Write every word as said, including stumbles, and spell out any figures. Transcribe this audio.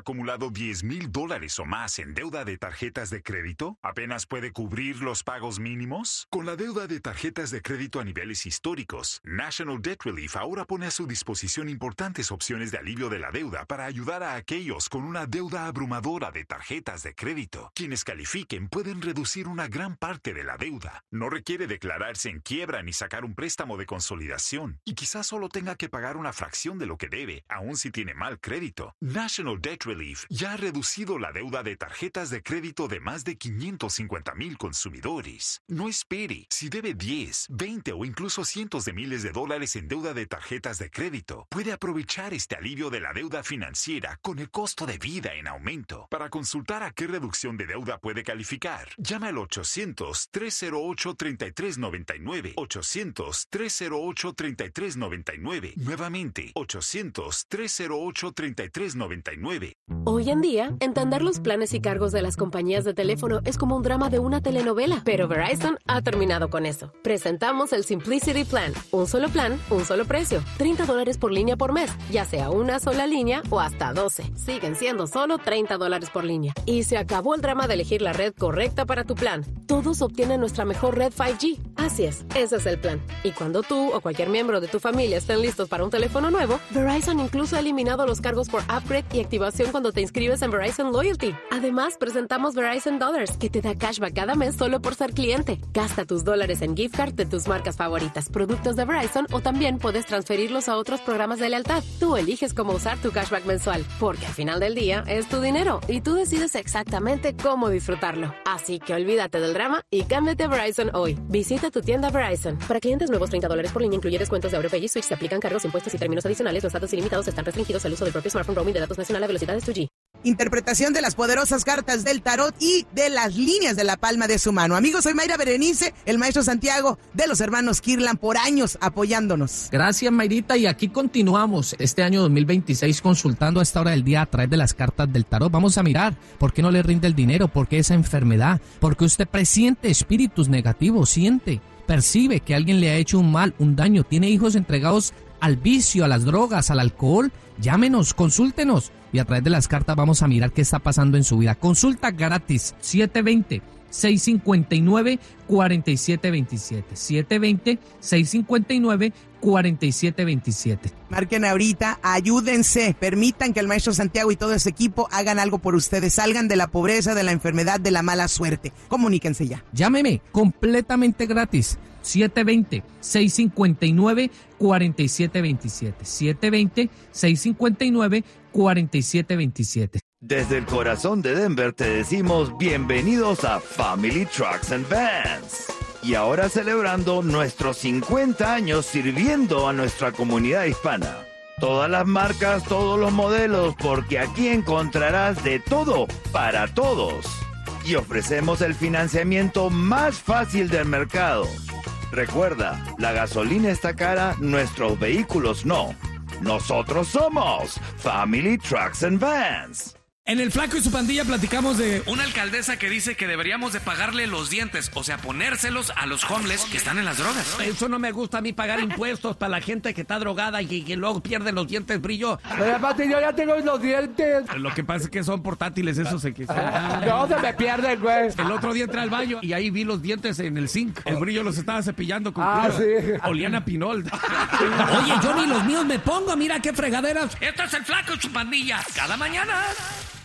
acumulado diez mil dólares o más en deuda de tarjetas de crédito? ¿Apenas puede cubrir los pagos mínimos? Con la deuda de tarjetas de crédito a niveles históricos, National Debt Relief ahora pone a su disposición importantes opciones de alivio de la deuda para ayudar a aquellos con una deuda abrumadora de tarjetas de crédito. Quienes califiquen pueden reducir una gran parte de la deuda. No requiere declararse en quiebra ni sacar un préstamo de consolidación. Y quizás solo tenga que pagar una fracción de lo que debe, aun si tiene mal crédito. National Debt Relief ya ha reducido la deuda de tarjetas de crédito de más de quinientos cincuenta mil consumidores. No espere. Si debe diez, veinte o incluso cientos de miles de dólares en deuda de tarjetas de crédito, puede aprovechar este alivio de la deuda financiera con el costo de vida en aumento. Para consultar a qué reducción de deuda puede calificar, llama al ochocientos, tres cero ocho, treinta y tres noventa y nueve. ochocientos, tres cero ocho, treinta y tres noventa y nueve. Nuevamente, ochocientos, tres cero ocho, treinta y tres noventa y nueve. Hoy en día, entender los planes y cargos de las compañías de teléfono es como un drama de una telenovela, pero Verizon ha terminado con eso. Presentamos el Simplicity Plan. Un solo plan, un solo precio. treinta dólares por línea por mes, ya sea una sola línea o hasta doce. Siguen siendo solo treinta dólares por línea. Y se acabó el drama de elegir la red correcta para tu plan. Todos obtienen nuestra mejor red cinco G. Así es, ese es el plan. Y cuando tú o cualquier miembro de tu familia estén listos para un teléfono nuevo, Verizon incluso ha eliminado los cargos por upgrade y activación cuando te inscribes en Verizon Loyalty. Además, presentamos Verizon Dollars, que te da cashback cada mes solo por ser cliente. Gasta tus dólares en gift card de tus marcas favoritas, productos de Verizon, o también puedes transferirlos a otros programas de lealtad. Tú eliges cómo usar tu cashback mensual, porque al final del día es tu dinero y tú decides exactamente cómo disfrutarlo. Así que olvídate del drama y cámbiate a Verizon hoy. Visita tu tienda Verizon. Para clientes nuevos, treinta dólares por línea, incluye descuentos de AutoPay y Switch. Se aplican cargos, impuestos y términos adicionales. Los datos ilimitados están restringidos al uso del propio smartphone. Roaming de datos nacional a velocidades dos G. Interpretación de las poderosas cartas del tarot y de las líneas de la palma de su mano. Amigos, soy Mayra Berenice, el maestro Santiago de los hermanos Kirlan, por años apoyándonos. Gracias, Mayrita, y aquí continuamos este año dos mil veintiséis consultando a esta hora del día a través de las cartas del tarot. Vamos a mirar por qué no le rinde el dinero, por qué esa enfermedad, por qué usted presiente espíritus negativos, siente, percibe que alguien le ha hecho un mal, un daño, tiene hijos entregados al vicio, a las drogas, al alcohol. Llámenos, consúltenos y a través de las cartas vamos a mirar qué está pasando en su vida. Consulta gratis, siete dos cero, seis cinco nueve, cuatro siete dos siete, siete dos cero, seis cinco nueve, cuatro siete dos siete. Marquen ahorita, ayúdense, permitan que el maestro Santiago y todo ese equipo hagan algo por ustedes, salgan de la pobreza, de la enfermedad, de la mala suerte. Comuníquense ya. Llámeme, completamente gratis, siete dos cero, seis cinco nueve, cuatro siete dos siete, siete dos cero, seis cinco nueve, cuatro siete dos siete. Desde el corazón de Denver te decimos bienvenidos a Family Trucks and Vans. Y ahora celebrando nuestros cincuenta años sirviendo a nuestra comunidad hispana. Todas las marcas, todos los modelos, porque aquí encontrarás de todo para todos. Y ofrecemos el financiamiento más fácil del mercado. Recuerda, la gasolina está cara, nuestros vehículos no. Nosotros somos Family Trucks and Vans. En el Flaco y su pandilla platicamos de una alcaldesa que dice que deberíamos de pagarle los dientes, o sea, ponérselos a los homeless que están en las drogas. Eso no me gusta a mí, pagar impuestos para la gente que está drogada y que luego pierde los dientes brillo. Pero aparte yo ya tengo los dientes. Lo que pasa es que son portátiles, esos se quisieron. No, se me pierden, güey. El otro día entré al baño y ahí vi los dientes en el zinc. El brillo los estaba cepillando con Ah, cura. sí. Olían a pinol. Oye, yo ni los míos me pongo, mira qué fregaderas. Esto es el Flaco y su pandilla. Cada mañana.